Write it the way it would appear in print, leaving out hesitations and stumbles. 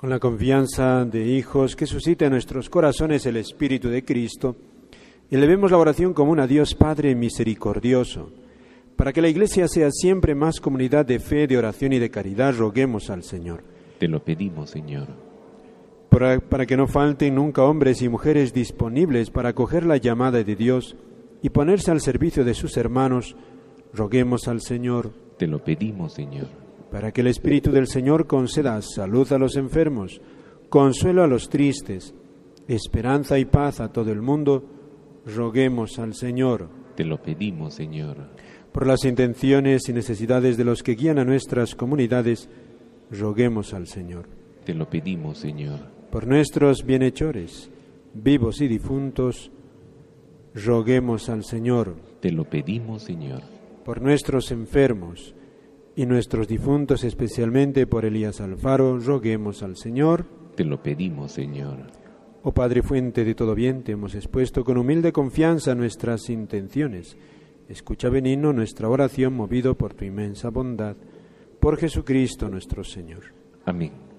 Con la confianza de hijos que suscita en nuestros corazones el Espíritu de Cristo, elevemos la oración común a Dios Padre misericordioso. Para que la Iglesia sea siempre más comunidad de fe, de oración y de caridad, roguemos al Señor. Te lo pedimos, Señor. Para que no falten nunca hombres y mujeres disponibles para acoger la llamada de Dios y ponerse al servicio de sus hermanos, roguemos al Señor. Te lo pedimos, Señor. Para que el Espíritu del Señor conceda salud a los enfermos, consuelo a los tristes, esperanza y paz a todo el mundo, roguemos al Señor. Te lo pedimos, Señor. Por las intenciones y necesidades de los que guían a nuestras comunidades, roguemos al Señor. Te lo pedimos, Señor. Por nuestros bienhechores, vivos y difuntos, roguemos al Señor. Te lo pedimos, Señor. Por nuestros enfermos y nuestros difuntos, especialmente por Elías Alfaro, roguemos al Señor. Te lo pedimos, Señor. Oh Padre, fuente de todo bien, te hemos expuesto con humilde confianza nuestras intenciones. Escucha benigno nuestra oración, movido por tu inmensa bondad. Por Jesucristo nuestro Señor. Amén.